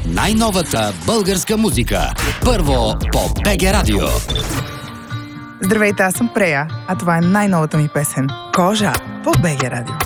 най-новата българска музика. Първо по БГ Радио. Здравейте, аз съм Прея, а това е най-новата ми песен «Кожа» по БГ Радио.